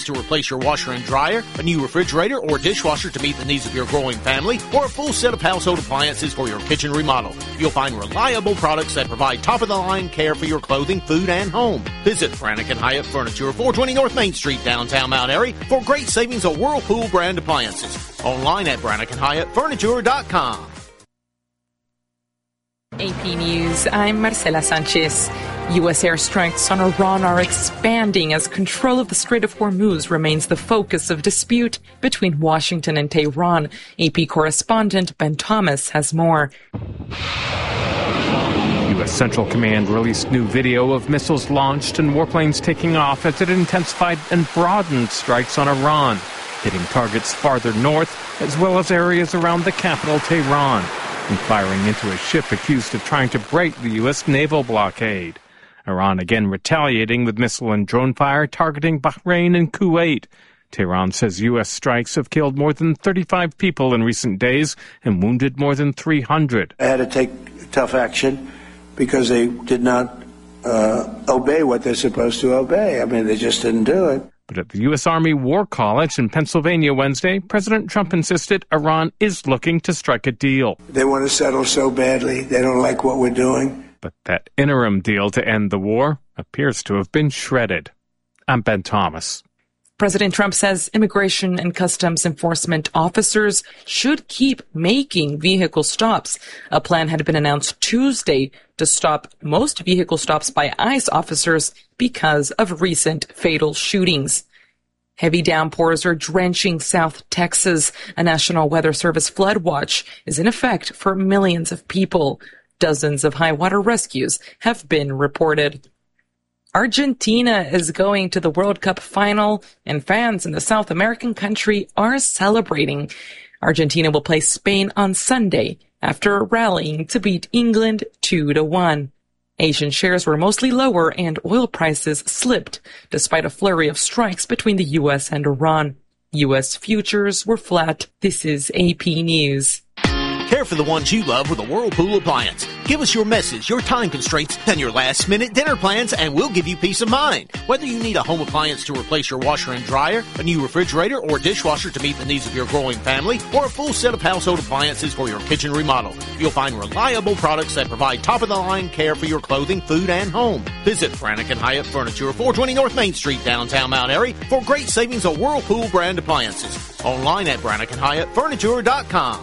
to replace your washer and dryer, a new refrigerator or dishwasher to meet the needs of your growing family, or a full set of household appliances for your kitchen remodel, you'll find reliable products that provide top-of-the-line care for your clothing, food, and home. Visit Brannigan Hyatt Furniture, 420 North Main Street, downtown Mount Airy, for great savings on Whirlpool brand appliances. Online at BranniganHyattFurniture.com. AP News, I'm Marcela Sanchez. U.S. airstrikes on Iran are expanding as control of the Strait of Hormuz remains the focus of dispute between Washington and Tehran. AP correspondent Ben Thomas has more. U.S. Central Command released new video of missiles launched and warplanes taking off as it intensified and broadened strikes on Iran, hitting targets farther north as well as areas around the capital, Tehran, and firing into a ship accused of trying to break the U.S. naval blockade. Iran again retaliating with missile and drone fire targeting Bahrain and Kuwait. Tehran says U.S. strikes have killed more than 35 people in recent days and wounded more than 300. They had to take tough action because they did not obey what they're supposed to obey. I mean, they just didn't do it. But at the U.S. Army War College in Pennsylvania Wednesday, President Trump insisted Iran is looking to strike a deal. They want to settle so badly. They don't like what we're doing. But that interim deal to end the war appears to have been shredded. I'm Ben Thomas. President Trump says immigration and customs enforcement officers should keep making vehicle stops. A plan had been announced Tuesday to stop most vehicle stops by ICE officers because of recent fatal shootings. Heavy downpours are drenching South Texas. A National Weather Service flood watch is in effect for millions of people. Dozens of high water rescues have been reported. Argentina is going to the World Cup final, and fans in the South American country are celebrating. Argentina will play Spain on Sunday after rallying to beat England 2-1. Asian shares were mostly lower and oil prices slipped despite a flurry of strikes between the U.S. and Iran. U.S. futures were flat. This is AP News. Care for the ones you love with a Whirlpool appliance. Give us your message, your time constraints, and your last-minute dinner plans, and we'll give you peace of mind. Whether you need a home appliance to replace your washer and dryer, a new refrigerator or dishwasher to meet the needs of your growing family, or a full set of household appliances for your kitchen remodel, you'll find reliable products that provide top-of-the-line care for your clothing, food, and home. Visit Brannigan Hyatt Furniture, 420 North Main Street, downtown Mount Airy, for great savings on Whirlpool brand appliances. Online at BranniganHyattFurniture.com.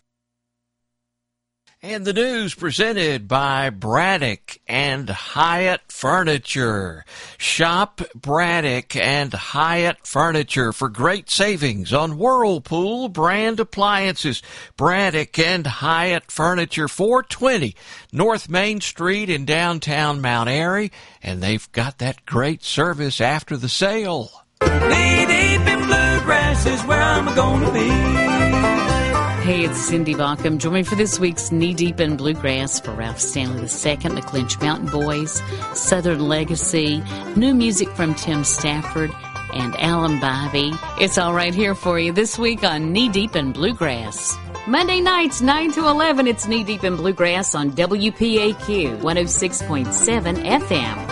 And the news presented by Braddock and Hyatt Furniture. Shop Braddock and Hyatt Furniture for great savings on Whirlpool brand appliances. Braddock and Hyatt Furniture, 420 North Main Street in downtown Mount Airy. And they've got that great service after the sale. Knee deep in bluegrass is where I'm going to be. Hey, it's Cindy Baucom. Join me for this week's Knee Deep in Bluegrass for Ralph Stanley II, the Clinch Mountain Boys, Southern Legacy, new music from Tim Stafford, and Alan Bivey. It's all right here for you this week on Knee Deep in Bluegrass. Monday nights, 9 to 11, it's Knee Deep in Bluegrass on WPAQ 106.7 FM.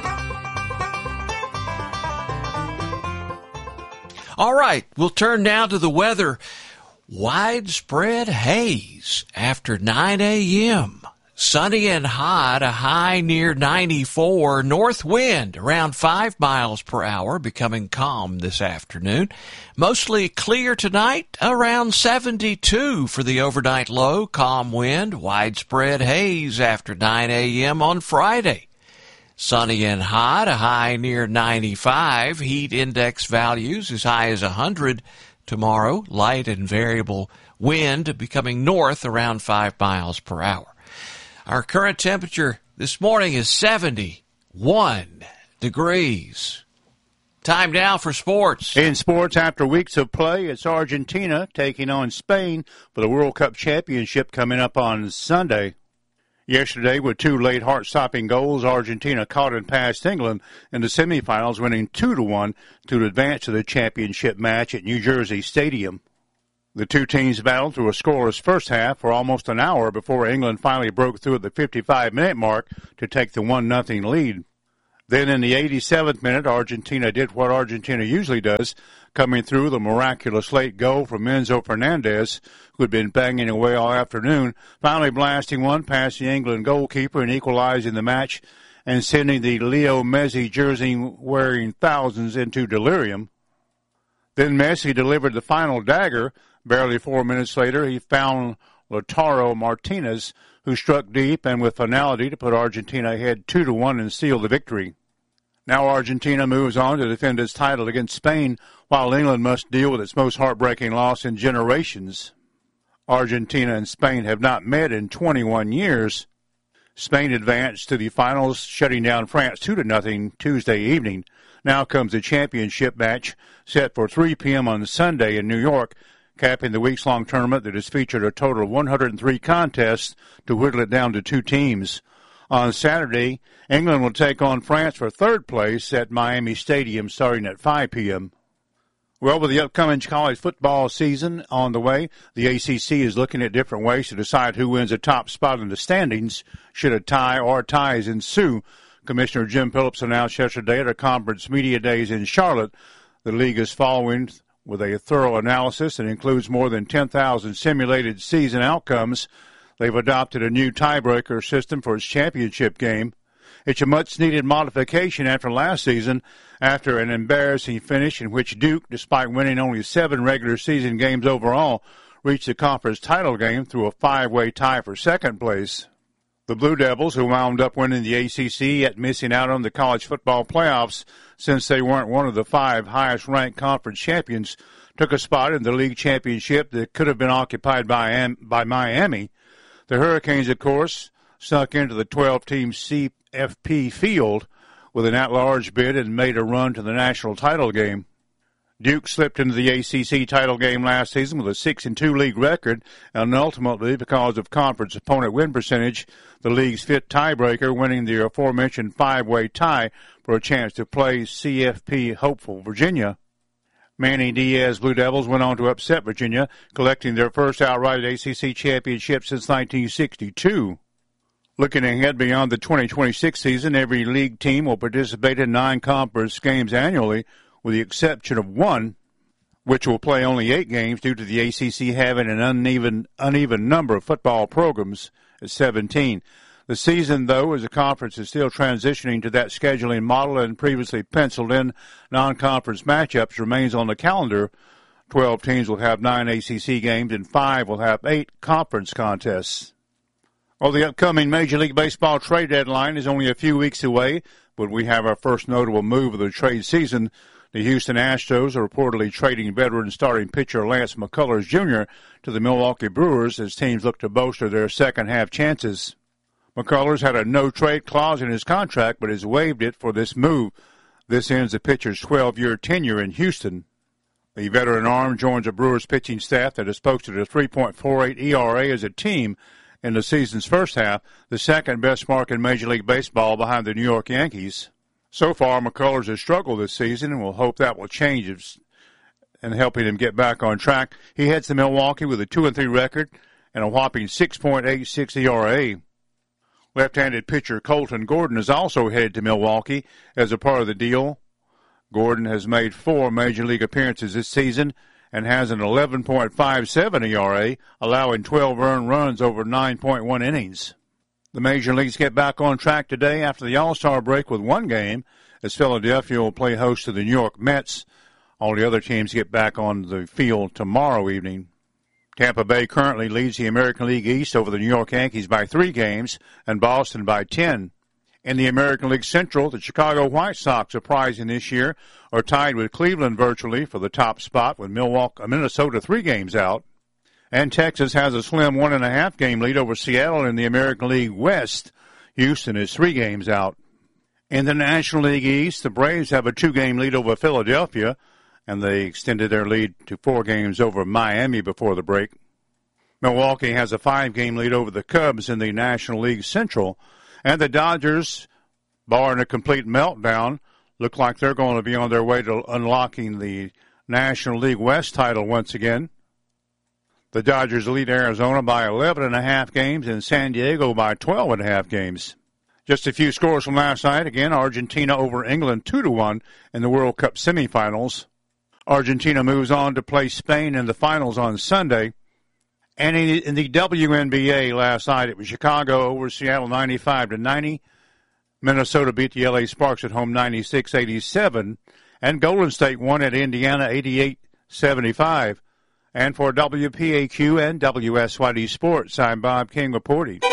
All right, we'll turn now to the weather. Widespread haze after 9 a.m. Sunny and hot, a high near 94. North wind around 5 miles per hour, becoming calm this afternoon. Mostly clear tonight, around 72 for the overnight low. Calm wind, widespread haze after 9 a.m. on Friday. Sunny and hot, a high near 95. Heat index values as high as 100. Tomorrow, light and variable wind becoming north around 5 miles per hour. Our current temperature this morning is 71 degrees. Time now for sports. In sports, after weeks of play, it's Argentina taking on Spain for the World Cup Championship coming up on Sunday. Yesterday, with 2 late heart-stopping goals, Argentina caught and passed England in the semifinals, winning 2-1 to advance to the championship match at New Jersey Stadium. The two teams battled through a scoreless first half for almost an hour before England finally broke through at the 55-minute mark to take the 1-0 lead. Then in the 87th minute, Argentina did what Argentina usually does, coming through the miraculous late goal from Enzo Fernandez, who had been banging away all afternoon, finally blasting one past the England goalkeeper and equalizing the match and sending the Leo Messi jersey-wearing thousands into delirium. Then Messi delivered the final dagger. Barely 4 minutes later, he found Lautaro Martinez, who struck deep and with finality to put Argentina ahead 2-1 and seal the victory. Now Argentina moves on to defend its title against Spain, while England must deal with its most heartbreaking loss in generations. Argentina and Spain have not met in 21 years. Spain advanced to the finals, shutting down France 2-0 Tuesday evening. Now comes the championship match, set for 3 p.m. on Sunday in New York, capping the weeks-long tournament that has featured a total of 103 contests to whittle it down to 2 teams. On Saturday, England will take on France for third place at Miami Stadium starting at 5 p.m. Well, with the upcoming college football season on the way, the ACC is looking at different ways to decide who wins a top spot in the standings should a tie or ties ensue. Commissioner Jim Phillips announced yesterday at a conference media days in Charlotte the league is following with a thorough analysis that includes more than 10,000 simulated season outcomes. They've adopted a new tiebreaker system for its championship game. It's a much-needed modification after last season, after an embarrassing finish in which Duke, despite winning only 7 regular season games overall, reached the conference title game through a 5-way tie for second place. The Blue Devils, who wound up winning the ACC yet missing out on the college football playoffs since they weren't one of the 5 highest-ranked conference champions, took a spot in the league championship that could have been occupied by Miami. The Hurricanes, of course, snuck into the 12-team CFP field with an at-large bid and made a run to the national title game. Duke slipped into the ACC title game last season with a 6-2 league record, and ultimately, because of conference opponent win percentage, the league's 5th tiebreaker, winning the aforementioned 5-way tie for a chance to play CFP hopeful Virginia. Manny Diaz Blue Devils went on to upset Virginia, collecting their first outright ACC championship since 1962. Looking ahead beyond the 2026 season, every league team will participate in 9 conference games annually, with the exception of 1, which will play only 8 games due to the ACC having an uneven number of football programs at 17. The season, though, as the conference is still transitioning to that scheduling model and previously penciled-in non-conference matchups, remains on the calendar. 12 teams will have 9 ACC games and 5 will have 8 conference contests. Well, the upcoming Major League Baseball trade deadline is only a few weeks away, but we have our first notable move of the trade season. The Houston Astros are reportedly trading veteran starting pitcher Lance McCullers Jr. to the Milwaukee Brewers as teams look to bolster their second-half chances. McCullers had a no-trade clause in his contract, but has waived it for this move. This ends the pitcher's 12-year tenure in Houston. The veteran arm joins a Brewers pitching staff that has posted a 3.48 ERA as a team in the season's first half, the second-best mark in Major League Baseball behind the New York Yankees. So far, McCullers has struggled this season, and we'll hope that will change in helping him get back on track. He heads to Milwaukee with a 2-3 record and a whopping 6.86 ERA. Left-handed pitcher Colton Gordon is also headed to Milwaukee as a part of the deal. Gordon has made 4 Major League appearances this season and has an 11.57 ERA, allowing 12 earned runs over 9.1 innings. The Major Leagues get back on track today after the All-Star break with 1 game, as Philadelphia will play host to the New York Mets. All the other teams get back on the field tomorrow evening. Tampa Bay currently leads the American League East over the New York Yankees by 3 games and Boston by 10. In the American League Central, the Chicago White Sox, surprising this year, are tied with Cleveland virtually for the top spot, with Minnesota 3 games out. And Texas has a slim 1.5 game lead over Seattle in the American League West. Houston is 3 games out. In the National League East, the Braves have a 2-game lead over Philadelphia, and they extended their lead to 4 games over Miami before the break. Milwaukee has a 5-game lead over the Cubs in the National League Central, and the Dodgers, barring a complete meltdown, look like they're going to be on their way to unlocking the National League West title once again. The Dodgers lead Arizona by 11.5 games and San Diego by 12.5 games. Just a few scores from last night. Again, Argentina over England 2-1 in the World Cup semifinals. Argentina moves on to play Spain in the finals on Sunday. And in the WNBA last night, it was Chicago over Seattle 95-90. Minnesota beat the LA Sparks at home 96-87. And Golden State won at Indiana 88-75. And for WPAQ and WSYD Sports, I'm Bob King reporting.